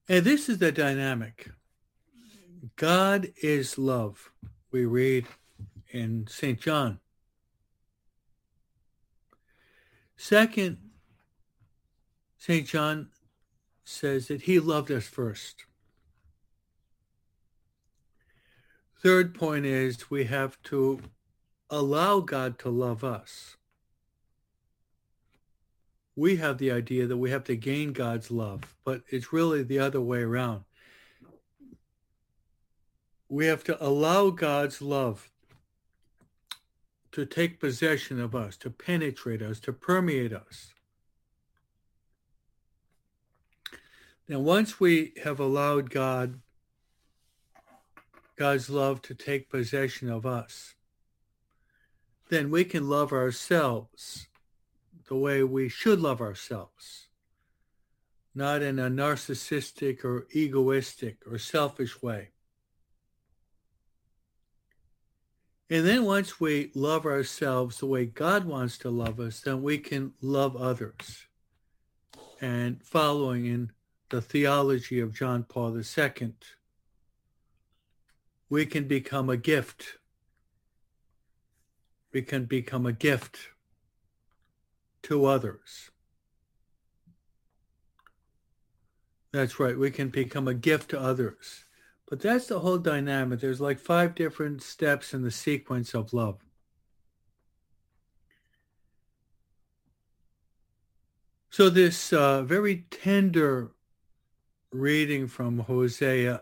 And this is the dynamic. God is love. We read in St. John. Second, St. John says that he loved us first. Third point is we have to allow God to love us. We have the idea that we have to gain God's love, but it's really the other way around. We have to allow God's love to take possession of us, to penetrate us, to permeate us. Then once we have allowed God's love to take possession of us, then we can love ourselves the way we should love ourselves, not in a narcissistic or egoistic or selfish way. And then once we love ourselves the way God wants to love us, then we can love others. And following in the theology of John Paul II, we can become a gift. We can become a gift to others. That's right. We can become a gift to others. But that's the whole dynamic. There's like 5 different steps in the sequence of love. So this very tender reading from Hosea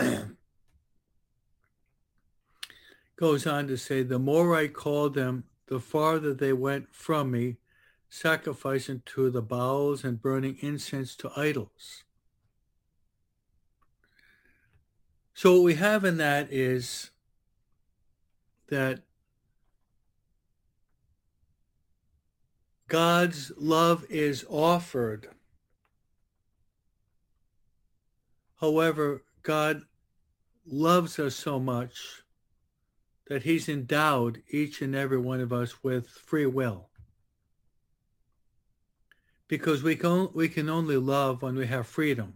goes on to say, the more I called them, the farther they went from me, sacrificing to the Baals and burning incense to idols. So what we have in that is that God's love is offered. However, God loves us so much that he's endowed each and every one of us with free will. Because we can only love when we have freedom.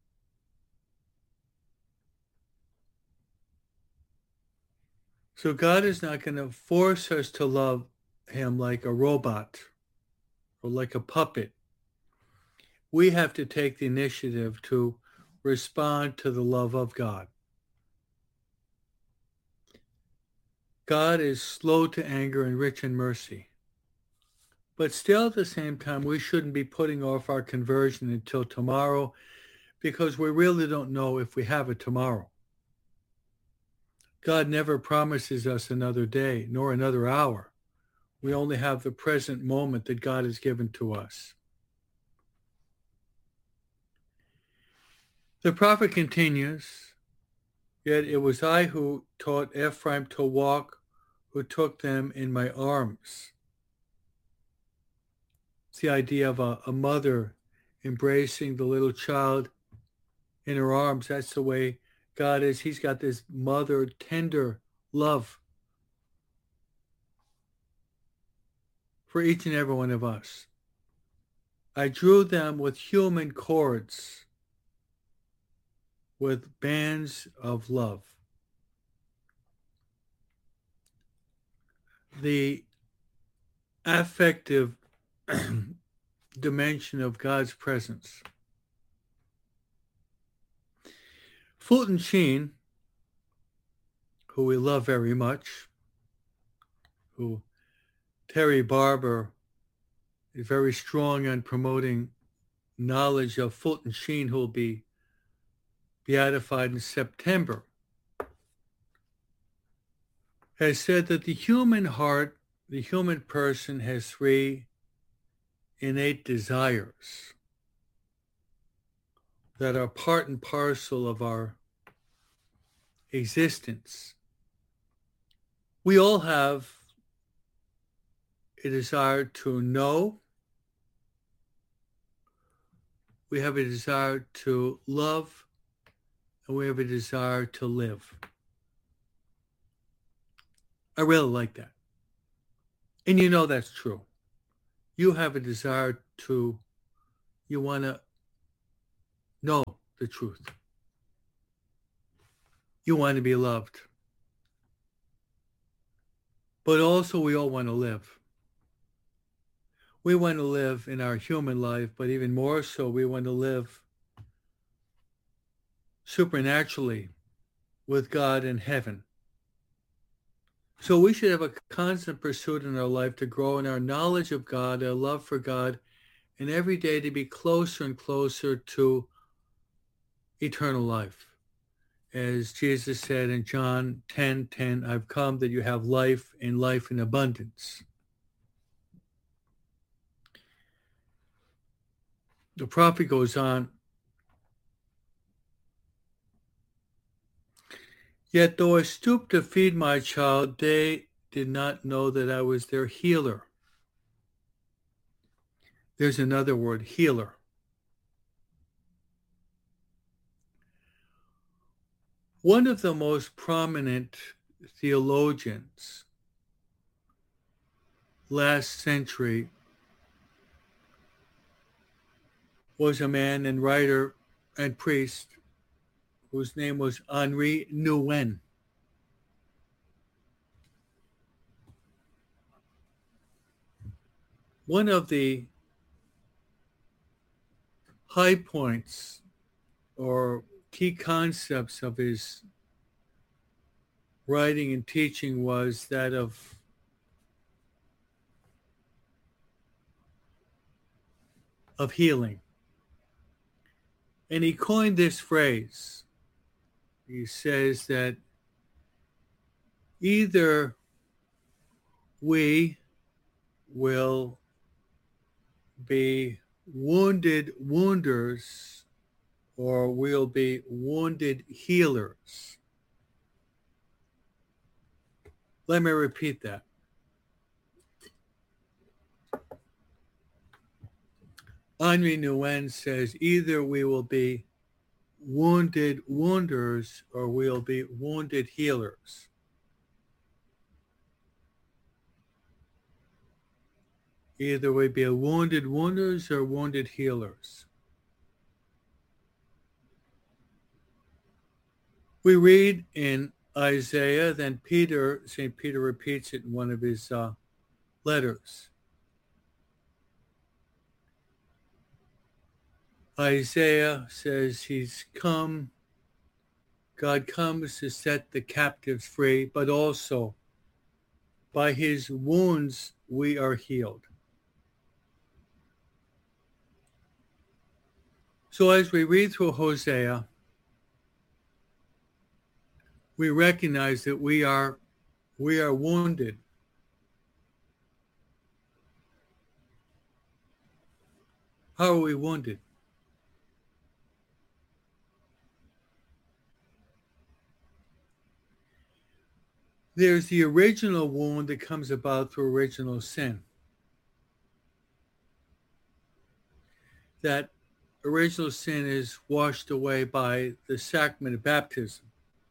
So God is not going to force us to love him like a robot or like a puppet. We have to take the initiative to respond to the love of God. God is slow to anger and rich in mercy. But still at the same time, we shouldn't be putting off our conversion until tomorrow because we really don't know if we have a tomorrow. God never promises us another day nor another hour. We only have the present moment that God has given to us. The prophet continues, yet it was I who taught Ephraim to walk, who took them in my arms. It's the idea of a mother embracing the little child in her arms. That's the way God is. He's got this mother tender love for each and every one of us. I drew them with human cords, with bands of love. The affective dimension of God's presence. Fulton Sheen, who we love very much, who Terry Barber is very strong on promoting knowledge of Fulton Sheen, who will be beatified in September, has said that the human heart, the human person has 3 innate desires that are part and parcel of our existence. We all have a desire to know. We have a desire to love, and we have a desire to live. I really like that. And you know that's true. You have a desire to, you want to know the truth. You want to be loved. But also we all want to live. We want to live in our human life, but even more so, we want to live supernaturally with God in heaven. So we should have a constant pursuit in our life to grow in our knowledge of God, our love for God, and every day to be closer and closer to eternal life. As Jesus said in John 10:10, I've come that you have life and life in abundance. The prophet goes on, yet though I stooped to feed my child, they did not know that I was their healer. There's another word, healer. One of the most prominent theologians last century was a man and writer and priest whose name was Henri Nouwen. One of the high points or key concepts of his writing and teaching was that of healing. And he coined this phrase. He says that either we will be wounded wounders or we'll be wounded healers. Let me repeat that. Henri Nouwen says either we will be wounded wounders or we'll be wounded healers. Either we be wounded wounders or wounded healers. We read in Isaiah, then St. Peter repeats it in one of his letters. Isaiah says he's come, God comes to set the captives free, but also by his wounds we are healed. So as we read through Hosea, we recognize that we are wounded. How are we wounded? There's the original wound that comes about through original sin. That original sin is washed away by the sacrament of baptism.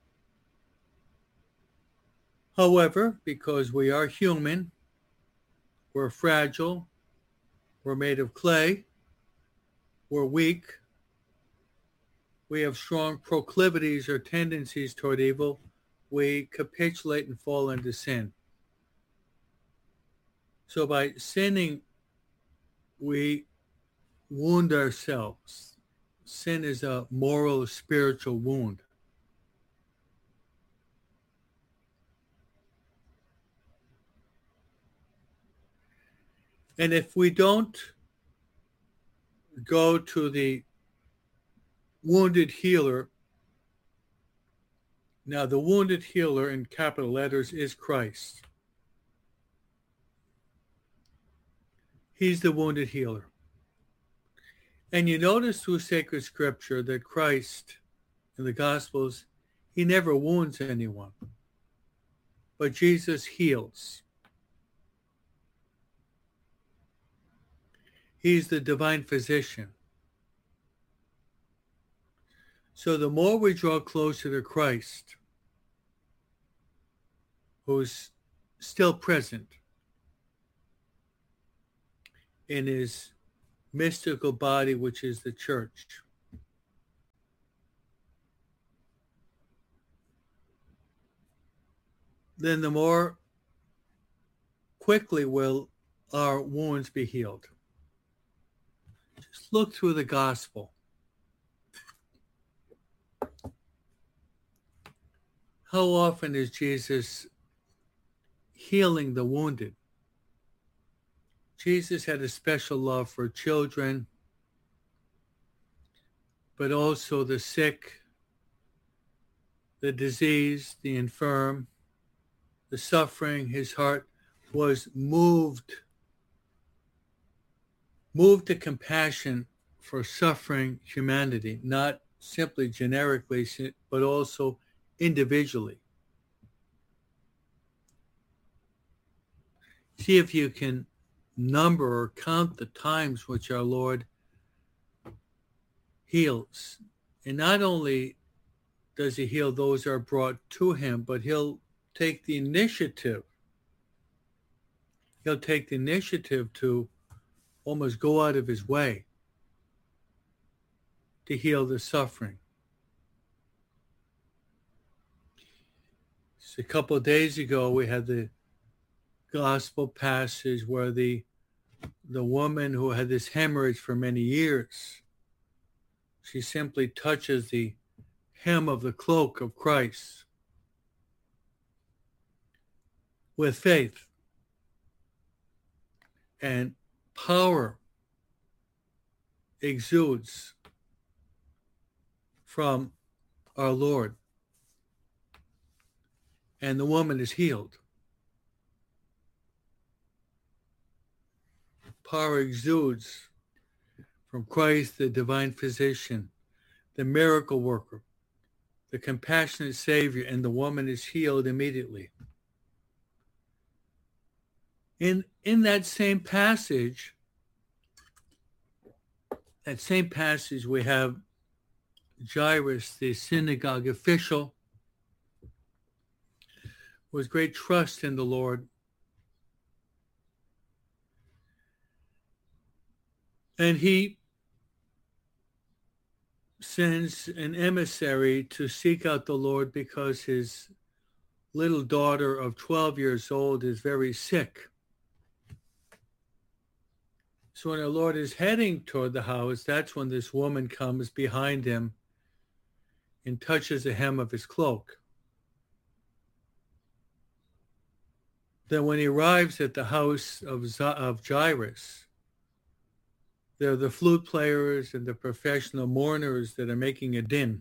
However, because we are human, we're fragile, we're made of clay, we're weak, we have strong proclivities or tendencies toward evil, we capitulate and fall into sin. So by sinning, we wound ourselves. Sin is a moral, spiritual wound. And if we don't go to the wounded healer, now the wounded healer in capital letters is Christ. He's the wounded healer. And you notice through sacred scripture that Christ in the Gospels, he never wounds anyone, but Jesus heals. He's the divine physician. So the more we draw closer to Christ, who's still present in his mystical body, which is the church, then the more quickly will our wounds be healed. Just look through the gospel. How often is Jesus healing the wounded? Jesus had a special love for children, but also the sick, the diseased, the infirm, the suffering. His heart was moved to compassion for suffering humanity, not simply generically, but also individually. See if you can number or count the times which our Lord heals. And not only does he heal those that are brought to him, but he'll take the initiative. He'll take the initiative to almost go out of his way to heal the suffering. So a couple of days ago, we had the gospel passage where the woman who had this hemorrhage for many years, she simply touches the hem of the cloak of Christ with faith, and power exudes from our Lord, and the woman is healed. Power exudes from Christ, the divine physician, the miracle worker, the compassionate Savior, and the woman is healed immediately. In that same passage, we have Jairus, the synagogue official, with great trust in the Lord. And he sends an emissary to seek out the Lord because his little daughter of 12 years old is very sick. So when our Lord is heading toward the house, that's when this woman comes behind him and touches the hem of his cloak. Then when he arrives at the house of Jairus, there are the flute players and the professional mourners that are making a din.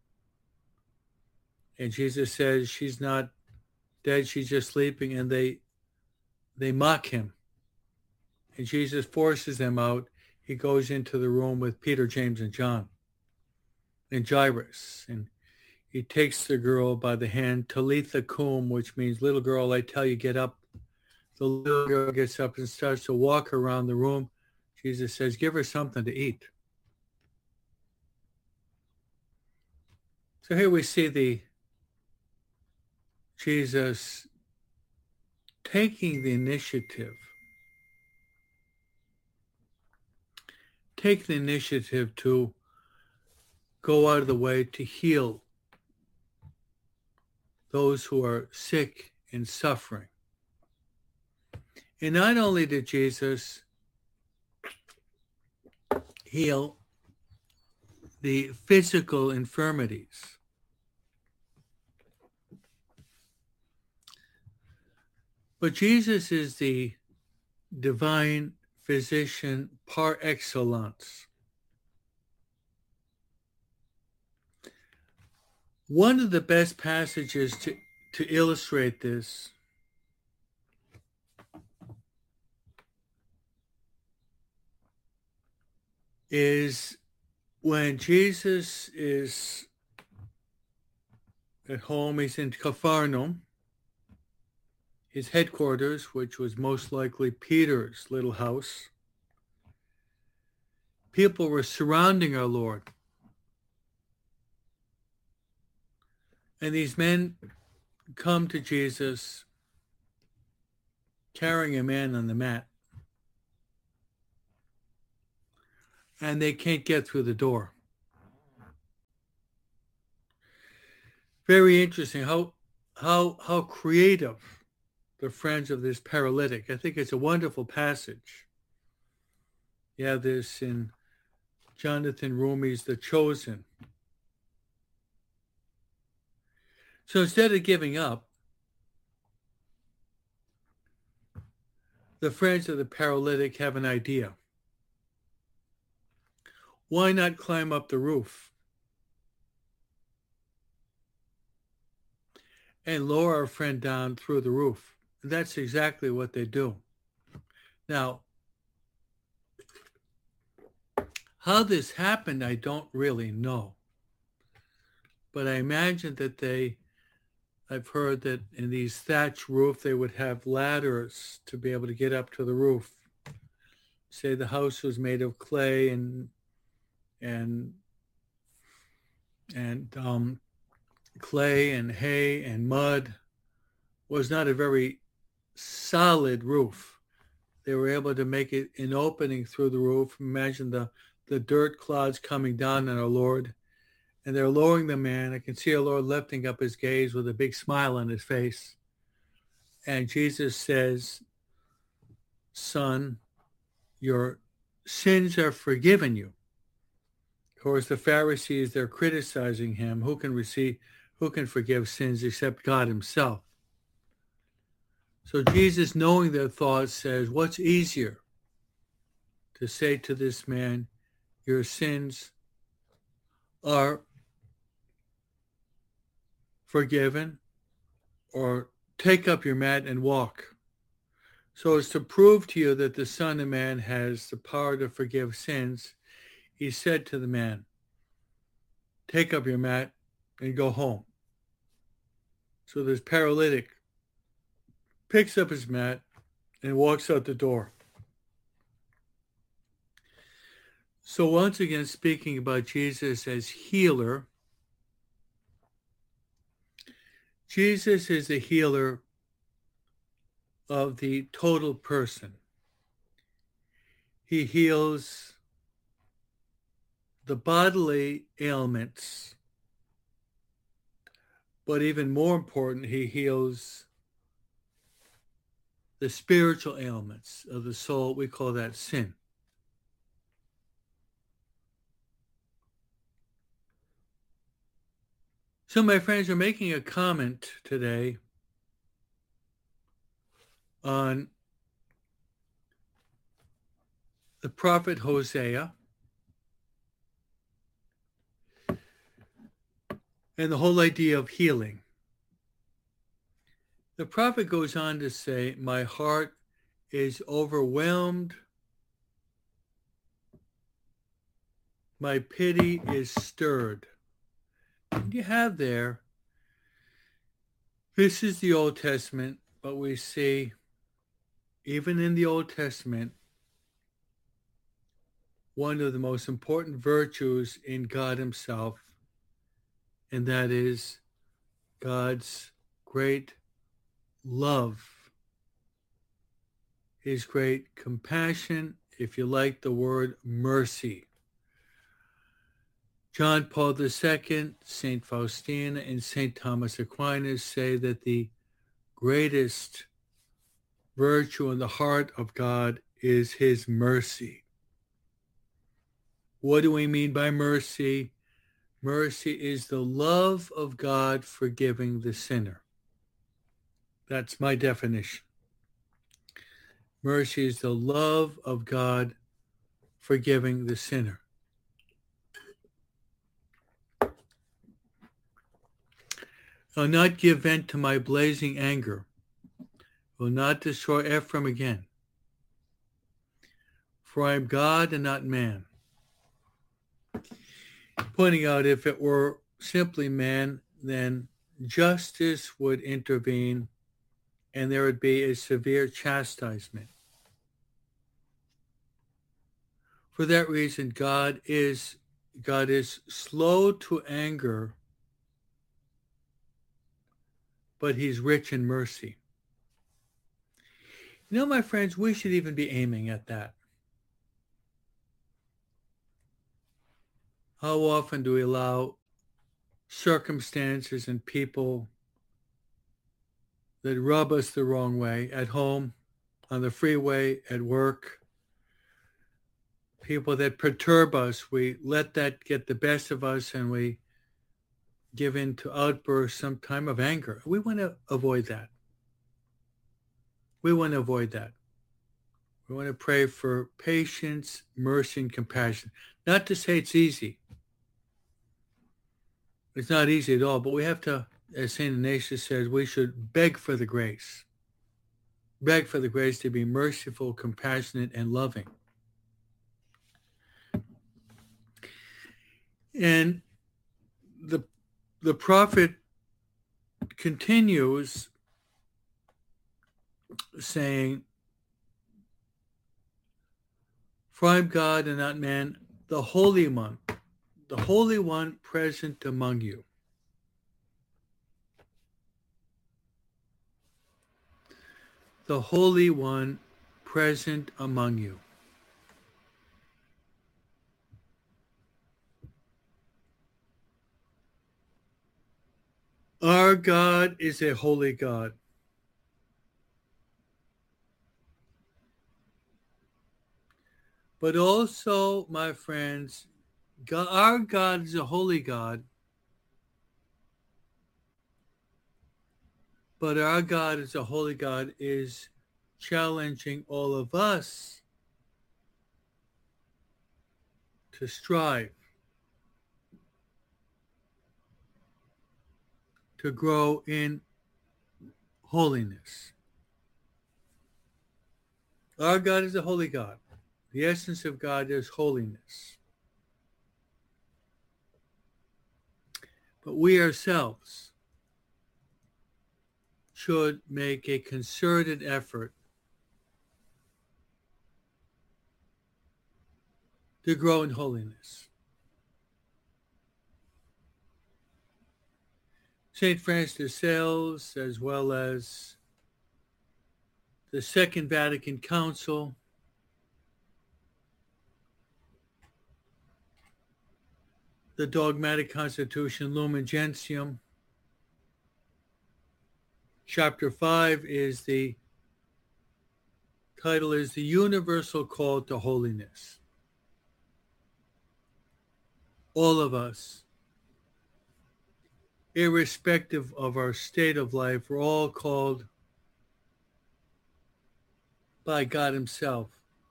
And Jesus says she's not dead, she's just sleeping, and they mock him. And Jesus forces them out. He goes into the room with Peter, James, and John, and Jairus. And he takes the girl by the hand, Talitha cum, which means, little girl, I tell you, get up. The little girl gets up and starts to walk around the room. Jesus says, give her something to eat. So here we see Jesus taking the initiative. Take the initiative to go out of the way to heal those who are sick and suffering. And not only did Jesus heal the physical infirmities, but Jesus is the divine physician par excellence. One of the best passages to illustrate this is when Jesus is at home. He's in Capharnaum, his headquarters, which was most likely Peter's little house. People were surrounding our Lord. And these men come to Jesus carrying a man on the mat. And they can't get through the door. Very interesting. how creative the friends of this paralytic. I think it's a wonderful passage. You have this in Jonathan Rumi's The Chosen. So instead of giving up, the friends of the paralytic have an idea. Why not climb up the roof and lower our friend down through the roof? And that's exactly what they do. Now, how this happened, I don't really know. But I imagine that I've heard that in these thatch roof, they would have ladders to be able to get up to the roof. Say the house was made of clay and clay and hay and mud, was not a very solid roof. They were able to make it an opening through the roof. Imagine the dirt clouds coming down on our Lord, and they're lowering the man. I can see our Lord lifting up his gaze with a big smile on his face. And Jesus says, "Son, your sins are forgiven you." Of course, the Pharisees, they're criticizing him. Who can forgive sins except God himself? So Jesus, knowing their thoughts, says, what's easier to say to this man, your sins are forgiven, or take up your mat and walk? So as to prove to you that the Son of Man has the power to forgive sins, he said to the man, take up your mat and go home. So this paralytic picks up his mat and walks out the door. So once again, speaking about Jesus as healer, Jesus is a healer of the total person. He heals the bodily ailments, but even more important, he heals the spiritual ailments of the soul. We call that sin. So my friends are making a comment today on the prophet Hosea and the whole idea of healing. The prophet goes on to say, my heart is overwhelmed. My pity is stirred. And you have there, this is the Old Testament, but we see, even in the Old Testament, one of the most important virtues in God himself, and that is God's great love, his great compassion, if you like the word mercy. John Paul II, St. Faustina, and St. Thomas Aquinas say that the greatest virtue in the heart of God is his mercy. What do we mean by mercy? Mercy is the love of God forgiving the sinner. That's my definition. Mercy is the love of God forgiving the sinner. I'll not give vent to my blazing anger. Will not destroy Ephraim again. For I am God and not man. Pointing out, if it were simply man, then justice would intervene and there would be a severe chastisement. For that reason, God is slow to anger, but he's rich in mercy. You know, my friends, we should even be aiming at that. How often do we allow circumstances and people that rub us the wrong way at home, on the freeway, at work, people that perturb us. We let that get the best of us and we give in to outbursts, some time of anger. We want to avoid that. We want to avoid that. We want to pray for patience, mercy, and compassion. Not to say it's easy. It's not easy at all, but we have to, as St. Ignatius says, we should beg for the grace. Beg for the grace to be merciful, compassionate, and loving. And the prophet continues saying, "For I am God and not man, the Holy One present among you." The Holy One present among you. Our God is a holy God. But also, my friends, our God is a holy God. But our God as a holy God is challenging all of us to strive, to grow in holiness. Our God is a holy God. The essence of God is holiness. But we ourselves should make a concerted effort to grow in holiness. St. Francis de Sales, as well as the Second Vatican Council, the Dogmatic Constitution Lumen Gentium, Chapter 5 is the title is The Universal Call to Holiness. All of us, irrespective of our state of life, we're all called by God Himself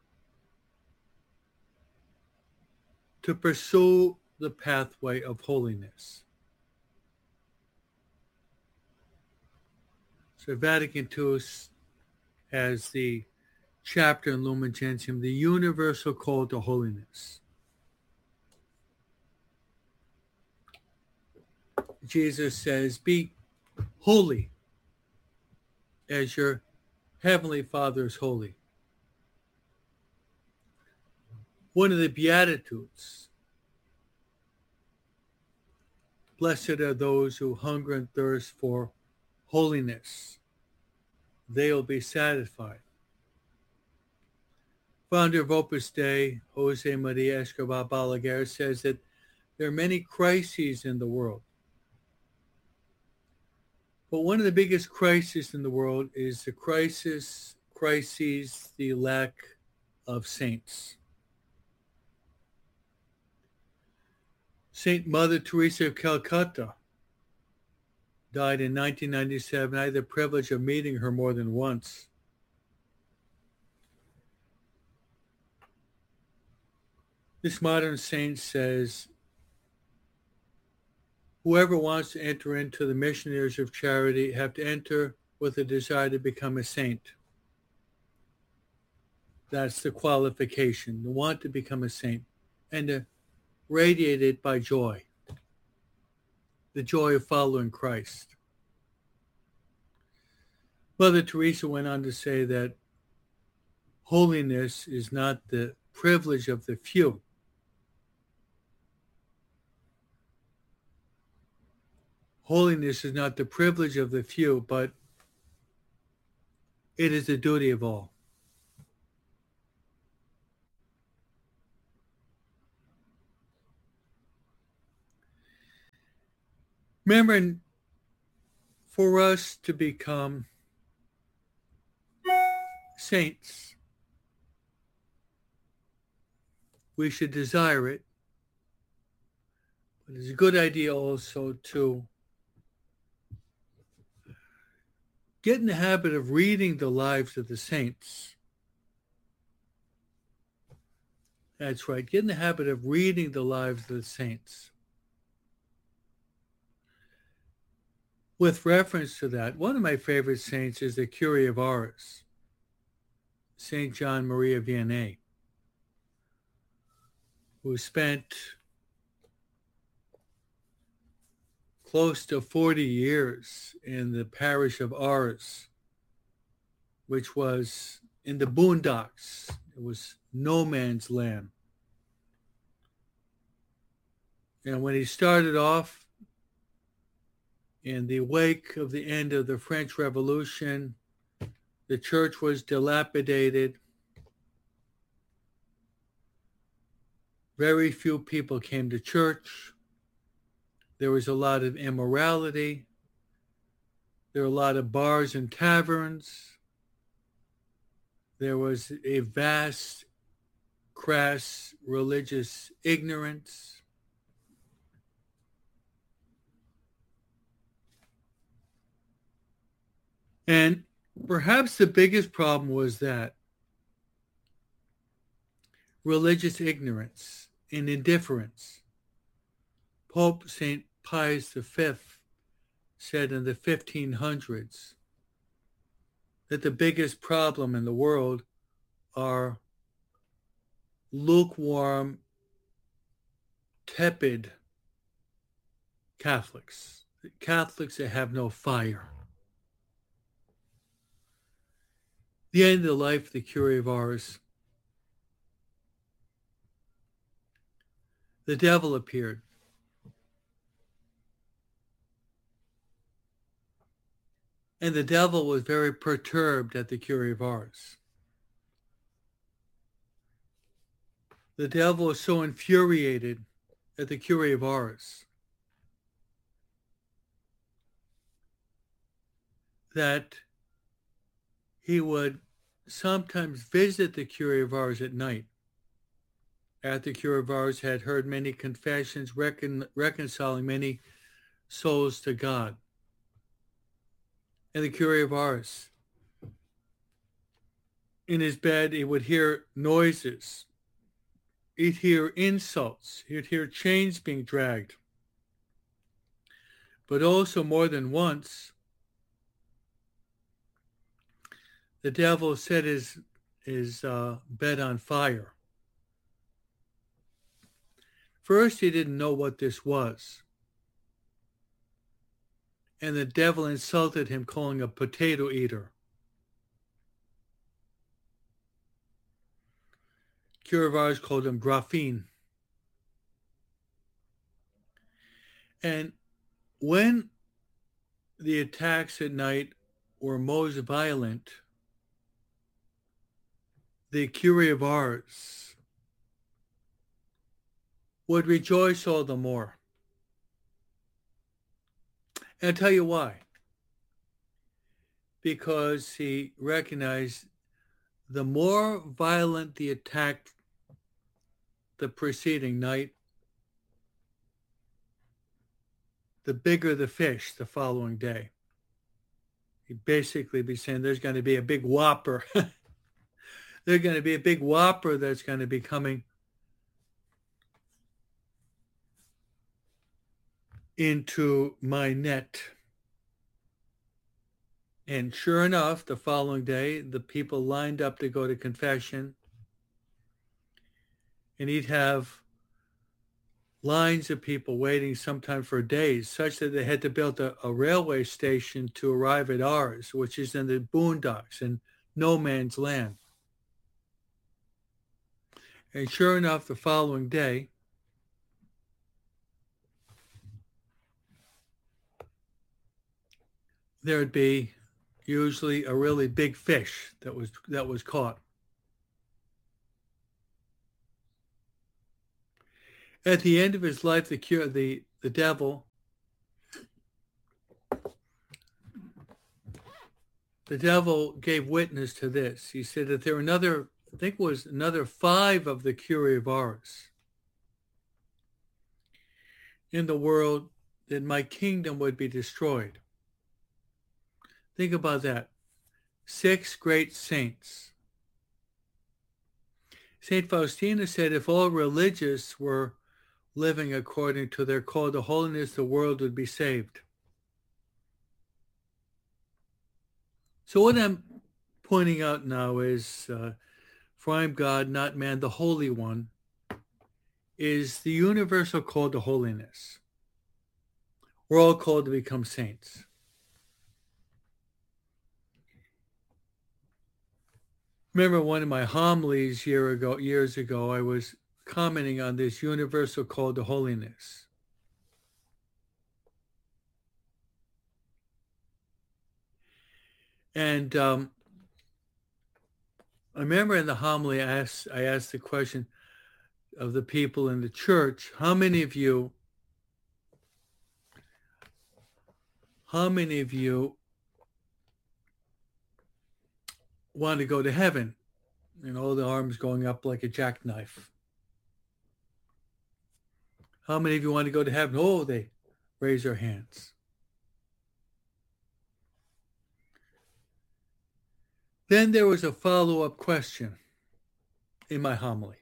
to pursue the pathway of holiness. So Vatican II has the chapter in Lumen Gentium, The Universal Call to Holiness. Jesus says, "Be holy as your heavenly Father is holy." One of the Beatitudes, blessed are those who hunger and thirst for holiness. They will be satisfied. Founder of Opus Dei, Jose Maria Escobar Balaguer, says that there are many crises in the world. But one of the biggest crises in the world is the the lack of saints. Saint Mother Teresa of Calcutta died in 1997. I had the privilege of meeting her more than once. This modern saint says, whoever wants to enter into the missionaries of charity have to enter with a desire to become a saint. That's the qualification, to want to become a saint and to radiate it by joy, the joy of following Christ. Mother Teresa went on to say that holiness is not the privilege of the few. Holiness is not the privilege of the few, but it is the duty of all. Remember, for us to become saints. We should desire it. But it's a good idea also to get in the habit of reading the lives of the saints. That's right. Get in the habit of reading the lives of the saints. With reference to that, one of my favorite saints is the Curé of Ars, Saint John Maria Vianney, who spent close to 40 years in the parish of Ars, which was in the boondocks. It was no man's land. And when he started off in the wake of the end of the French Revolution, the church was dilapidated. Very few people came to church. There was a lot of immorality. There were a lot of bars and taverns. There was a vast, crass religious ignorance. And perhaps the biggest problem was that religious ignorance and indifference. Pope St. Pius V said in the 1500s that the biggest problem in the world are lukewarm, tepid Catholics. Catholics that have no fire. The end of the life of the Curé of Ars, the devil appeared. And the devil was very perturbed at the Curé of Ars. The devil was so infuriated at the Curé of Ars that he would sometimes visit the Curé of Ars at night, after the Curé of Ars had heard many confessions, reconciling many souls to God. And the Curé of Ars, in his bed, he would hear noises. He'd hear insults. He'd hear chains being dragged. But also more than once, the devil set his bed on fire. First, he didn't know what this was. And the devil insulted him, calling a potato eater. Curé of Ars called him Graffin. And when the attacks at night were most violent, the Curé of Ars would rejoice all the more. And I'll tell you why. Because he recognized the more violent the attack the preceding night, the bigger the fish the following day. He'd basically be saying there's going to be a big whopper. There's going to be a big whopper that's going to be coming into my net. And sure enough, the following day, the people lined up to go to confession. And he'd have lines of people waiting sometimes for days, such that they had to build a railway station to arrive at Ars, which is in the boondocks in no man's land. And sure enough, the following day, there'd be usually a really big fish that was caught. At the end of his life, the devil the devil gave witness to this. He said that there were another, I think it was another 5 of the Curivaras in the world, that my kingdom would be destroyed. Think about that. 6 great saints. St. Faustina said if all religious were living according to their call to holiness, the world would be saved. So what I'm pointing out now is, for I am God, not man, the Holy One, is the universal call to holiness. We're all called to become saints. Remember one of my homilies years ago, I was commenting on this universal call to holiness. And I remember in the homily, I asked the question of the people in the church, how many of you want to go to heaven? And all the arms going up like a jackknife. How many of you want to go to heaven? Oh, they raise their hands. Then there was a follow-up question in my homily.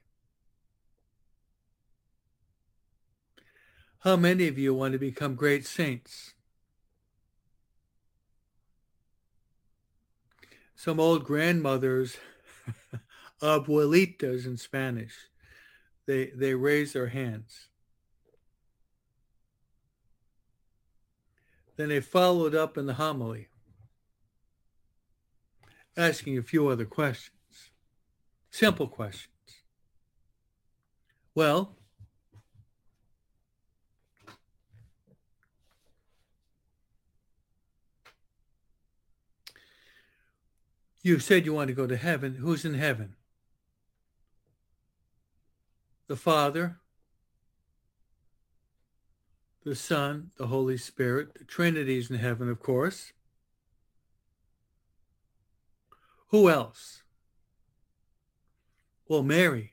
How many of you want to become great saints? Some old grandmothers, abuelitas in Spanish, they raise their hands. Then they followed up in the homily, asking a few other questions, simple questions. Well, you said you want to go to heaven. Who's in heaven? The Father, the Son, the Holy Spirit. The Trinity's in heaven, of course. Who else? Well, Mary.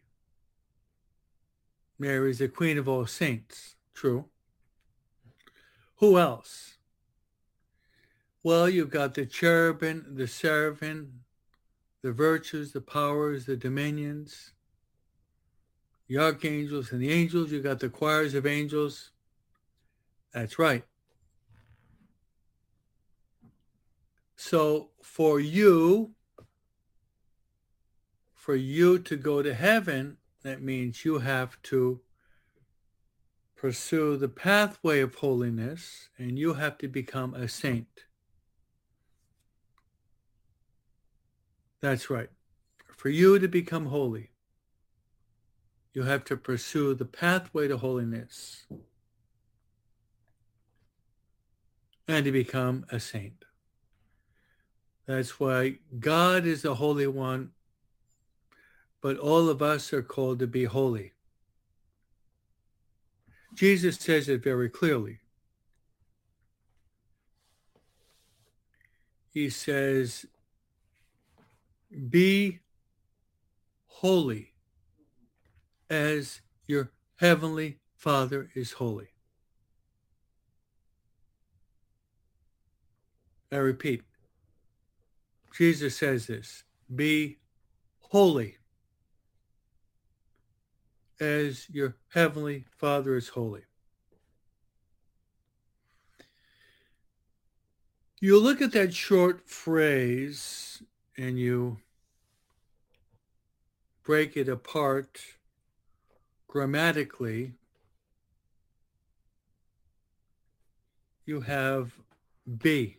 Mary's the Queen of all saints. True. Who else? Well, you've got the cherubim, the seraphim, the virtues, the powers, the dominions, the archangels and the angels. You've got the choirs of angels. That's right. So for you to go to heaven, that means you have to pursue the pathway of holiness, and you have to become a saint. That's right. For you to become holy, you have to pursue the pathway to holiness and to become a saint. That's why God is the Holy One, but all of us are called to be holy. Jesus says it very clearly. He says, be holy as your heavenly Father is holy. I repeat, Jesus says this, be holy as your heavenly Father is holy. You look at that short phrase and you break it apart grammatically. You have be.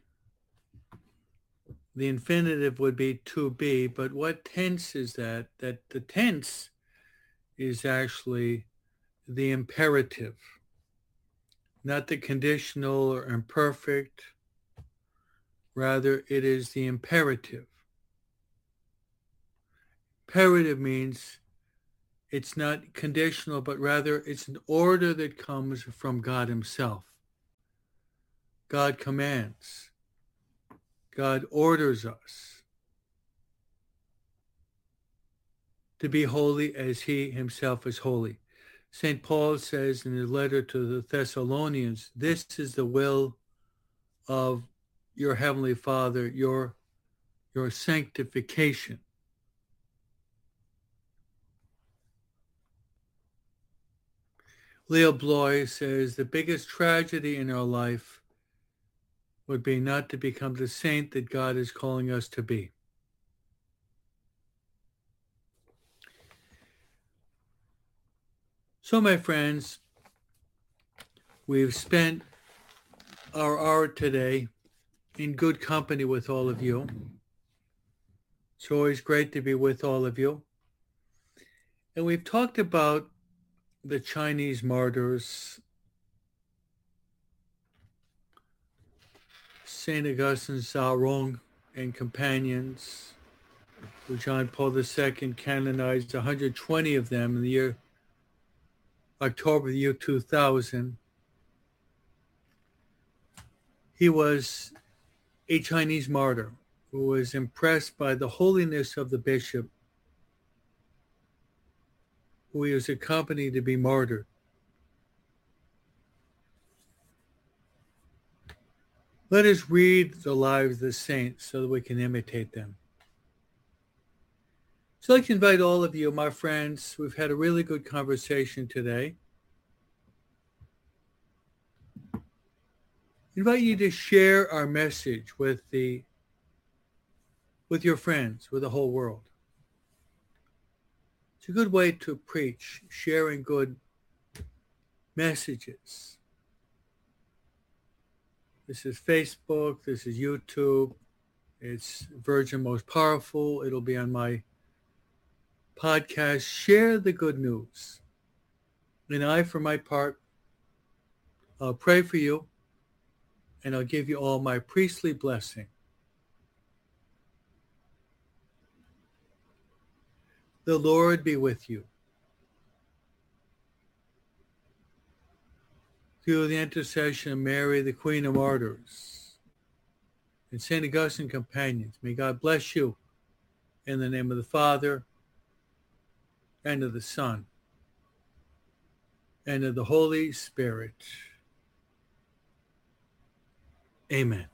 The infinitive would be to be, but what tense is that? That the tense is actually the imperative, not the conditional or imperfect. Rather, it is the imperative. Imperative means it's not conditional, but rather it's an order that comes from God himself. God commands. God orders us to be holy as he himself is holy. St. Paul says in his letter to the Thessalonians, this is the will of your heavenly Father, your sanctification. Leo Bloy says the biggest tragedy in our life would be not to become the saint that God is calling us to be. So, my friends, we've spent our hour today in good company with all of you. It's always great to be with all of you. And we've talked about the Chinese martyrs, St. Augustine, Zhao Rong, and companions, who John Paul II canonized 120 of them in the year October the year 2000. He was a Chinese martyr who was impressed by the holiness of the bishop who he was accompanied to be martyred. Let us read the lives of the saints so that we can imitate them. So I'd like to invite all of you, my friends. We've had a really good conversation today. I invite you to share our message with your friends, with the whole world. It's a good way to preach, sharing good messages. This is Facebook, this is YouTube, it's Virgin Most Powerful. It'll be on my podcast. Share the good news. And I, for my part, I'll pray for you, and I'll give you all my priestly blessing. The Lord be with you. Through the intercession of Mary, the Queen of Martyrs, and St. Augustine companions, may God bless you in the name of the Father, and of the Son, and of the Holy Spirit. Amen.